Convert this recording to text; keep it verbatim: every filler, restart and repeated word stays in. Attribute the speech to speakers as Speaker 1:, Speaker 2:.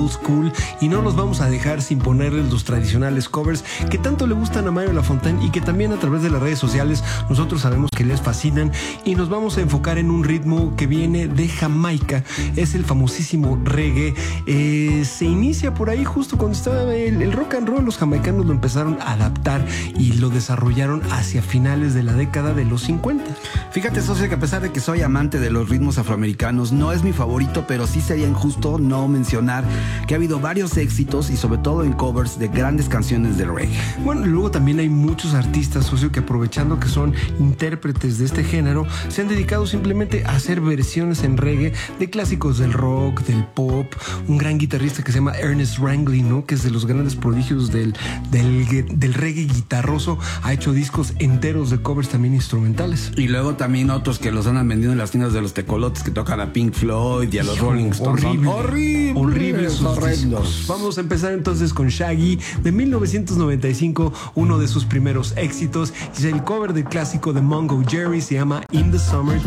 Speaker 1: old school y no nos vamos a dejar sin ponerles los tradicionales covers que tanto le gustan a Mario Lafontaine y que también a través de las redes sociales nosotros sabemos que les fascinan, y nos vamos a enfocar en un ritmo que viene de Jamaica. Es el famosísimo reggae. Eh, se inicia por ahí justo cuando estaba el, el rock and roll. Los jamaicanos lo empezaron a adaptar y lo desarrollaron hacia finales de la década de los cincuenta.
Speaker 2: Fíjate, socio, que a pesar de que soy amante de los ritmos afroamericanos, no es mi favorito, pero sí sería injusto no mencionar que ha habido varios éxitos y sobre todo en covers de grandes canciones de reggae.
Speaker 1: Bueno, y luego también hay muchos artistas, socio, que aprovechando que son intérpretes de este género, se han dedicado simplemente a hacer versiones en reggae de clásicos del rock, del pop. Un gran guitarrista que se llama Ernest Rangley, ¿no?, que es de los grandes prodigios del, del, del reggae guitarroso, ha hecho discos enteros de covers también instrumentales.
Speaker 2: Y luego también otros que los andan vendiendo en las tiendas de los tecolotes, que tocan a Pink Floyd y a los Hijo, Rolling Stones.
Speaker 1: Horrible,
Speaker 2: horrible,
Speaker 1: horribles,
Speaker 2: horrendos.
Speaker 1: Vamos a empezar entonces con Shaggy de mil novecientos noventa y cinco, uno de sus primeros éxitos. Es el cover del clásico de Mungo Jerry, se llama In the Summertime.